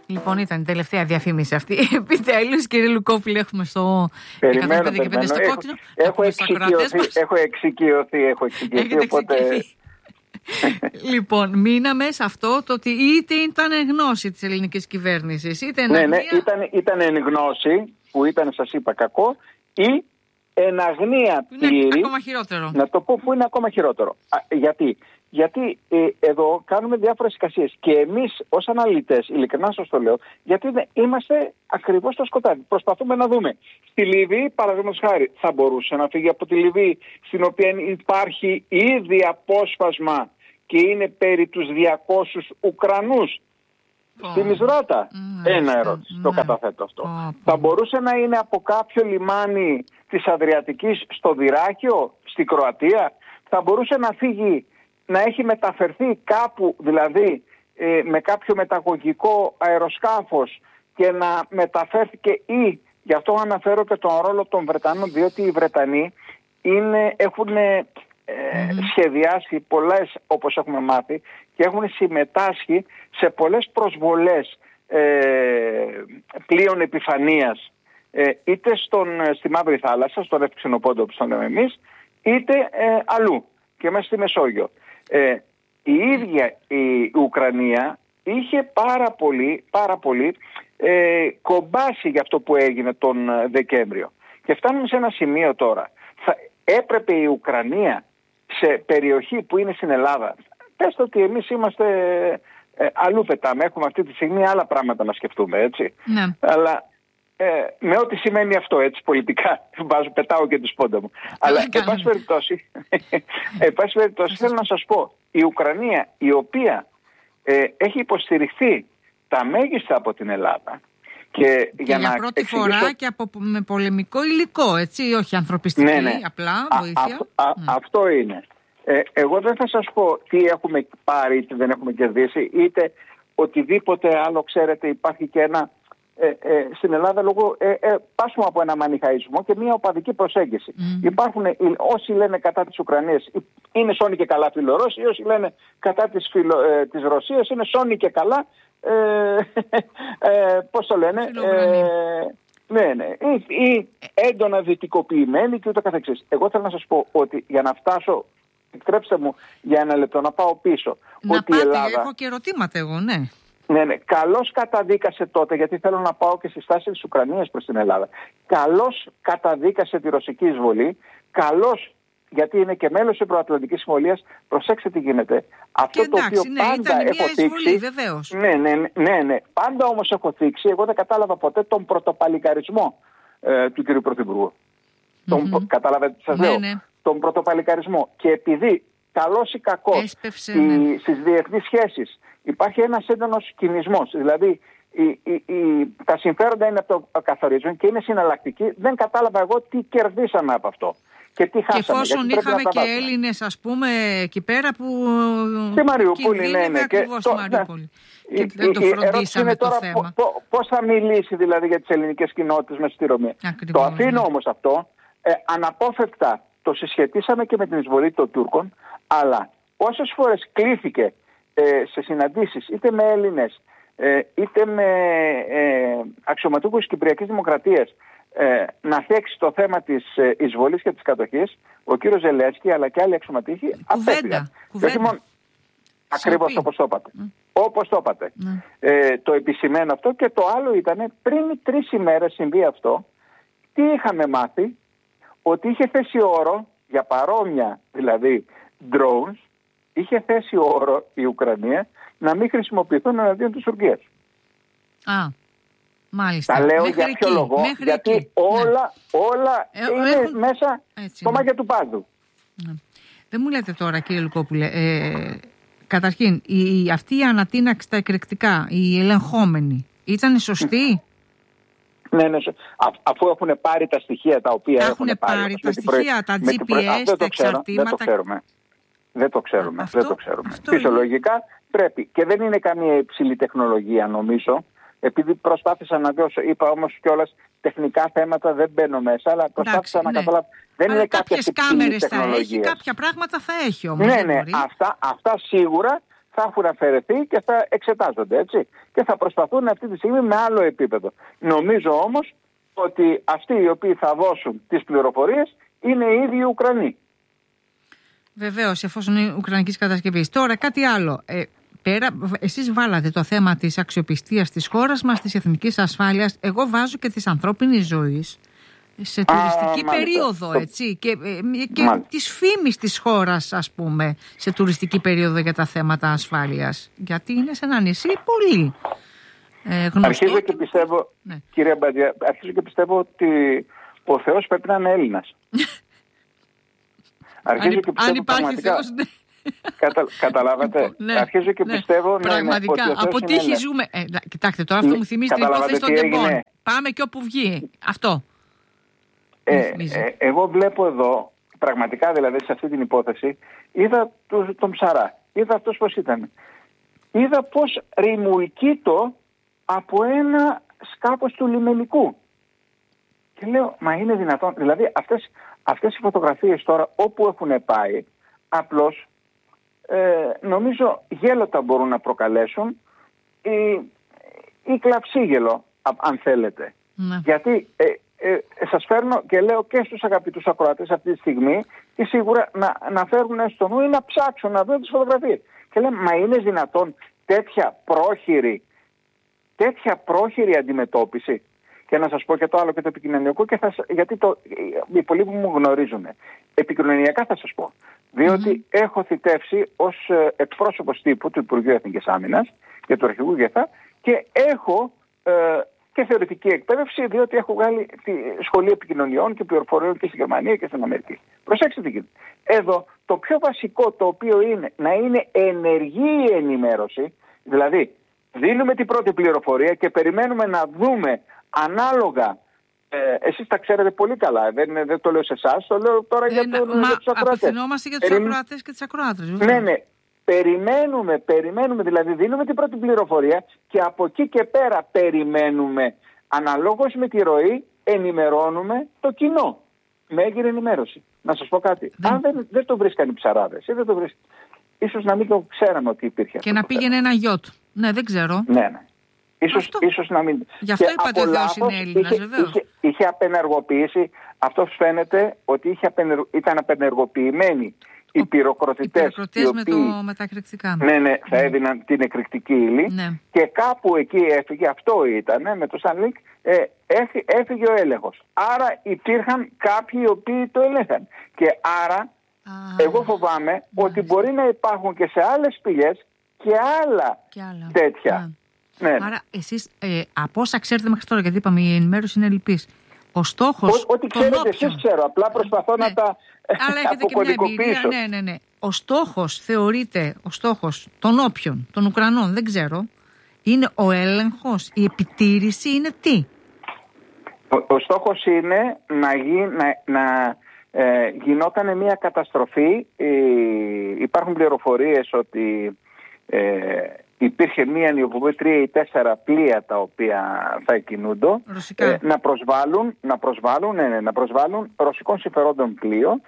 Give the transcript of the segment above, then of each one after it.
Λοιπόν, ήταν η τελευταία διαφήμιση αυτή. Επιτέλους, κύριε Λουκόπουλε, έχουμε στο 105 και 5 στο κόκκινο. Έχω εξοικειωθεί. Οπότε... Λοιπόν, μείναμε σε αυτό το ότι είτε ήταν γνώση της ελληνικής κυβέρνησης, είτε ήταν εν γνώση, που ήταν, σας είπα, κακό, ή εν αγνία πλήρη. Είναι ακόμα χειρότερο. Να το πω που είναι ακόμα χειρότερο. Γιατί εδώ κάνουμε διάφορες εικασίες και εμείς ως αναλυτές, ειλικρινά σας το λέω, γιατί είμαστε ακριβώς στο σκοτάδι. Προσπαθούμε να δούμε. Στη Λιβύη, παραδείγματος χάρη, θα μπορούσε να φύγει από τη Λιβύη, στην οποία υπάρχει ήδη απόσπασμα και είναι περί τους 200 Ουκρανούς. Στη Μισράτα. Ένα ερώτηση. Το καταθέτω αυτό. Θα μπορούσε να είναι από κάποιο λιμάνι της Αδριατικής στο Δυράκιο, στη Κροατία. Θα μπορούσε να φύγει, να έχει μεταφερθεί κάπου, δηλαδή με κάποιο μεταγωγικό αεροσκάφος και να μεταφέρθηκε, ή γι' αυτό αναφέρω και τον ρόλο των Βρετανών, διότι οι Βρετανοί έχουν σχεδιάσει πολλές, όπως έχουμε μάθει, και έχουν συμμετάσχει σε πολλές προσβολές πλοίων επιφανείας, είτε στη Μαύρη Θάλασσα, στον Ευξηνοπόντο όπως τον λέμε εμείς, είτε αλλού και μέσα στη Μεσόγειο. Η ίδια η Ουκρανία είχε πάρα πολύ κομπάσει για αυτό που έγινε τον Δεκέμβριο. Και φτάνουμε σε ένα σημείο τώρα. Έπρεπε η Ουκρανία σε περιοχή που είναι στην Ελλάδα, πέστε ότι εμείς είμαστε αλλού πετάμε, έχουμε αυτή τη στιγμή άλλα πράγματα να σκεφτούμε, έτσι. Ναι. Αλλά με ό,τι σημαίνει αυτό, έτσι, πολιτικά, πετάω και τη σπόντα μου. Αλλά εν πάση περιπτώσει θέλω να σας πω, η Ουκρανία, η οποία έχει υποστηριχθεί τα μέγιστα από την Ελλάδα, και για πρώτη φορά και με πολεμικό υλικό, έτσι, όχι ανθρωπιστική, απλά βοήθεια. Αυτό είναι. Εγώ δεν θα σας πω τι έχουμε πάρει ή τι δεν έχουμε κερδίσει, είτε οτιδήποτε άλλο. Ξέρετε, υπάρχει και ένα στην Ελλάδα λόγω πάσουμε από ένα μανιχαϊσμό και μια οπαδική προσέγγιση. Υπάρχουν όσοι λένε κατά της Ουκρανίας είναι σώνοι και καλά φιλορώσοι, όσοι λένε κατά της Ρωσίας είναι σώνοι και καλά πώς το λένε, ή έντονα δυτικοποιημένοι και ούτω καθεξής. Εγώ θέλω να σας πω ότι για να φτάσω, επιτρέψτε μου για ένα λεπτό να πάω πίσω. Να ότι πάτε, η Ελλάδα, έχω και ερωτήματα εγώ, ναι. Ναι, καλώς καταδίκασε τότε, γιατί θέλω να πάω και στη στάση της Ουκρανίας προς την Ελλάδα. Καλώς καταδίκασε τη ρωσική εισβολή, καλώς, γιατί είναι και μέλος της Ευρωατλαντικής Συμφωνίας. Προσέξτε τι γίνεται. Αυτό το οποίο πάντα έχω θίξει. Ναι. Πάντα όμως έχω θίξει, εγώ δεν κατάλαβα ποτέ τον πρωτοπαλικαρισμό του κ. Πρωθυπουργού. Κατάλαβατε τι σας λέω. Τον πρωτοπαλικαρισμό. Και επειδή καλώς ή κακώς στις διεθνείς σχέσεις υπάρχει ένας έντονος κινησμός, δηλαδή τα συμφέροντα είναι από το καθορίζον και είναι συναλλακτικοί, δεν κατάλαβα εγώ τι κερδίσαμε από αυτό και τι χάσαμε. Και εφόσον είχαμε και Έλληνες, ας πούμε, εκεί πέρα που στη Μαριούπολη, ακριβώς στη Μαριούπολη. Και δεν το φροντίσαμε το θέμα. Πώς θα μιλήσει δηλαδή για τις ελληνικές κοινότητες μέσα στη Ρωμία. Το αφήνω όμως αυτό, αναπόφευκτα το συσχετίσαμε και με την εισβολή των Τούρκων, αλλά όσες φορές κλήθηκε σε συναντήσεις είτε με Έλληνες είτε με αξιωματούχους Κυπριακής Δημοκρατίας να θέξει το θέμα της εισβολής και της κατοχής, ο κύριος Ζελένσκι αλλά και άλλοι αξιωματούχοι απέφυγαν. Ακριβώς όπως το είπατε. Όπως το είπατε. Το επισημαίνω αυτό. Και το άλλο ήταν, πριν 3 ημέρες συμβεί αυτό, τι είχαμε μάθει? Ότι είχε θέσει όρο για παρόμοια δηλαδή drones, είχε θέσει όρο η Ουκρανία να μην χρησιμοποιηθούν εναντίον της Τουρκίας. Μάλιστα. Τα λέω για ποιο λόγο? Γιατί όλα είναι μέσα στο μάγια του πάζου. Δεν μου λέτε τώρα, κύριε Λουκόπουλε, καταρχήν αυτή η ανατείναξη στα εκρηκτικά, οι ελεγχόμενοι, ήταν σωστοί? Ναι, αφού έχουν πάρει τα στοιχεία τα οποία έχουν πάρει. Τα στοιχεία, τα GPS, τα εξαρτήματα. Δεν το ξέρουμε. Φυσιολογικά πρέπει. Και δεν είναι καμία υψηλή τεχνολογία, νομίζω. Επειδή προσπάθησα να δώσω, είπα όμως κιόλας τεχνικά θέματα δεν μπαίνω μέσα, αλλά προσπάθησα να καταλάβω. Δεν είναι κάποια υψηλή τεχνολογία. Θα έχει, κάποια πράγματα θα έχει όμως. Ναι, αυτά σίγουρα θα έχουν αφαιρεθεί και θα εξετάζονται, έτσι. Και θα προσπαθούν αυτή τη στιγμή με άλλο επίπεδο. Νομίζω όμως ότι αυτοί οι οποίοι θα δώσουν τις πληροφορίες είναι οι ίδιοι οι Ουκρανοί. Βεβαίως, εφόσον είναι ουκρανικής κατασκευής. Τώρα κάτι άλλο. Εσείς βάλατε το θέμα της αξιοπιστίας της χώρας μας, της εθνικής ασφάλειας. Εγώ βάζω και της ανθρώπινης ζωής σε τουριστική περίοδο, έτσι, και της φήμης της χώρας, ας πούμε, σε τουριστική περίοδο για τα θέματα ασφάλειας. Γιατί είναι σε ένα νησί πολύ γνωστό. Αρχίζω και πιστεύω, ναι. Κυρία Μπαντιά, ότι ο Θεός πρέπει να είναι Έλληνας. Αν υπάρχει Θεός, ναι. Καταλάβατε. Ναι, αρχίζω και πιστεύω πραγματικά. Ναι, ότι από τύχη ζούμε. Κοιτάξτε, τώρα αυτό μου θυμίζει την υπόθεση των τεμπών. Πάμε και όπου βγει. Αυτό. Εγώ βλέπω εδώ, πραγματικά δηλαδή σε αυτή την υπόθεση, είδα τον Ψαρά. Είδα αυτός πώς ήταν. Είδα πώς ρημουλκείτο από ένα σκάφος του λιμενικού. Και λέω, μα είναι δυνατόν? Δηλαδή αυτές οι φωτογραφίες τώρα όπου έχουν πάει, απλώς νομίζω γέλοτα μπορούν να προκαλέσουν ή κλαψίγελο, αν θέλετε. Ναι. Γιατί σας φέρνω και λέω και στους αγαπητούς ακροατές αυτή τη στιγμή και σίγουρα να φέρουν στο νου ή να ψάξουν να δουν τις φωτογραφίες. Και λέμε, μα είναι δυνατόν τέτοια πρόχειρη αντιμετώπιση? Και να σας πω και το άλλο και το επικοινωνιακό, γιατί οι πολλοί που μου γνωρίζουν. Επικοινωνιακά θα σας πω. Διότι έχω θητεύσει ως εκπρόσωπος τύπου του Υπουργείου Εθνικής Άμυνας και του Αρχηγού ΓΕΘΑ και έχω και θεωρητική εκπαίδευση, διότι έχω βγάλει τη σχολή επικοινωνιών και πληροφοριών και στη Γερμανία και στην Αμερική. Προσέξτε τι γίνεται. Εδώ το πιο βασικό, το οποίο είναι να είναι ενεργή η ενημέρωση, δηλαδή δίνουμε την πρώτη πληροφορία και περιμένουμε να δούμε ανάλογα. Εσείς τα ξέρετε πολύ καλά. Δεν το λέω σε εσάς, το λέω τώρα για τους ακροατές. Απευθυνόμαστε για τους ακροατές και τις ακροάτρες. Ναι. Περιμένουμε, δηλαδή δίνουμε την πρώτη πληροφορία και από εκεί και πέρα περιμένουμε, αναλόγως με τη ροή, ενημερώνουμε το κοινό. Με έγκυρη ενημέρωση. Να σας πω κάτι. Αν δεν το βρίσκαν οι ψαράδες ή δεν το βρίσκαν, ίσως να μην το ξέραμε ότι υπήρχε. Και να πήγαινε ένα γιότ. Ναι, δεν ξέρω. Ναι. Ίσως να μην. Γι' αυτό είπατε ο Θεός είναι Έλληνας, βεβαίως. Είχε απενεργοποιήσει, αυτό φαίνεται ότι ήταν απενεργοποιημένοι οι πυροκροτητές με τα εκρηκτικά. Ναι, θα έδιναν την εκρηκτική ύλη. Ναι. Και κάπου εκεί έφυγε, αυτό ήταν, με το Στανλίκ, έφυγε ο έλεγχος. Άρα υπήρχαν κάποιοι οι οποίοι το έλεγχαν. Και άρα εγώ φοβάμαι ότι μπορεί να υπάρχουν και σε άλλες πηγές και άλλα τέτοια. Ναι. Άρα εσείς από όσα ξέρετε μέχρι τώρα, γιατί είπαμε η ενημέρωση είναι ελλειπής, ο στόχος. Ό,τι ξέρετε εσείς ξέρω, απλά προσπαθώ να τα αποκωδικοποιήσω. Ναι. Ο στόχος θεωρείται, ο στόχος των όποιων, των Ουκρανών, δεν ξέρω, είναι ο έλεγχος, η επιτήρηση, είναι τι? Ο στόχος είναι να γινόταν μια καταστροφή. Υπάρχουν πληροφορίες ότι υπήρχε μία νιοποβή 3 ή 4 πλοία τα οποία θα κινούνται να προσβάλλουν ρωσικών συμφερόντων πλοίο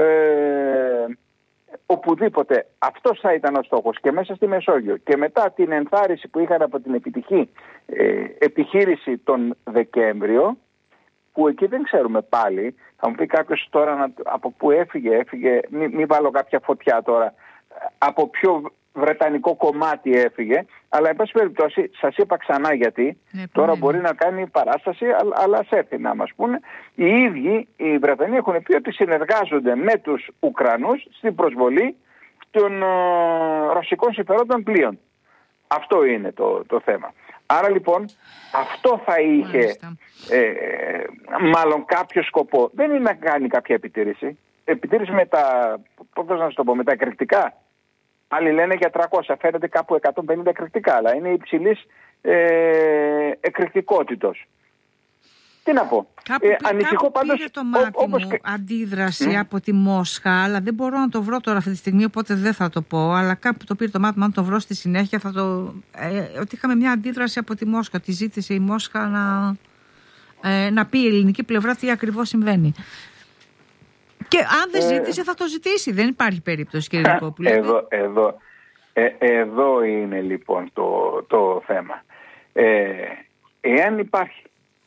οπουδήποτε. Αυτός θα ήταν ο στόχος και μέσα στη Μεσόγειο. Και μετά την ενθάρρυνση που είχαν από την επιτυχή επιχείρηση τον Δεκέμβριο, που εκεί δεν ξέρουμε πάλι, θα μου πει κάποιος τώρα από πού έφυγε, μην βάλω κάποια φωτιά τώρα, από ποιο βρετανικό κομμάτι έφυγε, αλλά εν πάση περιπτώσει σας είπα ξανά γιατί, τώρα μπορεί να κάνει παράσταση, αλλά ας έρθει να μας πούνε. Οι ίδιοι οι Βρετανοί έχουν πει ότι συνεργάζονται με τους Ουκρανούς στην προσβολή των ρωσικών συμφερόντων πλοίων. Αυτό είναι το θέμα. Άρα λοιπόν αυτό θα είχε μάλλον κάποιο σκοπό. Δεν είναι να κάνει κάποια επιτήρηση. Επιτήρηση με τα εκρηκτικά. Άλλοι λένε για 300, φαίνεται κάπου 150 εκρηκτικά, αλλά είναι υψηλής εκρηκτικότητος. Τι να πω. Ανησυχώ πάντως. Πήρε το μάτι μου αντίδραση από τη Μόσχα, αλλά δεν μπορώ να το βρω τώρα αυτή τη στιγμή, οπότε δεν θα το πω. Αλλά κάπου το πήρε το μάτι μου, αν το βρω στη συνέχεια θα το... ότι είχαμε μια αντίδραση από τη Μόσχα. Τη ζήτησε η Μόσχα να πει η ελληνική πλευρά τι ακριβώς συμβαίνει. Και αν δεν ζήτησε θα το ζητήσει. Δεν υπάρχει περίπτωση, κύριε Νικόπουλε. Εδώ είναι λοιπόν το θέμα. Εάν υπάρχει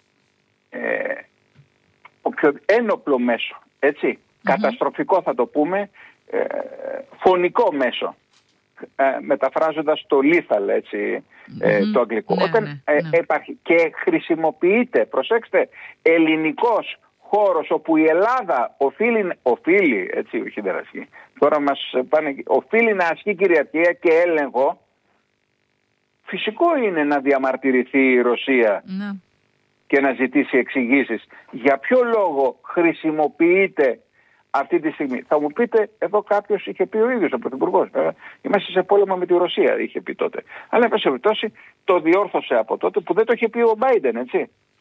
όποιο ένοπλο μέσο, έτσι, καταστροφικό θα το πούμε, φωνικό μέσο, μεταφράζοντας το lethal, έτσι, το αγγλικό. Όταν υπάρχει και χρησιμοποιείται, προσέξτε, ελληνικός χώρος όπου η Ελλάδα οφείλει, έτσι, όχι δεν ασκεί, τώρα μας πάνε, οφείλει να ασκεί κυριαρχία και έλεγχο, φυσικό είναι να διαμαρτυρηθεί η Ρωσία και να ζητήσει εξηγήσεις. Για ποιο λόγο χρησιμοποιείται αυτή τη στιγμή? Θα μου πείτε, εδώ κάποιος είχε πει ο ίδιος ο Πρωθυπουργός, είμαστε σε πόλεμο με τη Ρωσία, είχε πει τότε. Αλλά εν πάση περιπτώσει το διόρθωσε από τότε, που δεν το είχε πει ο Biden, έτσι.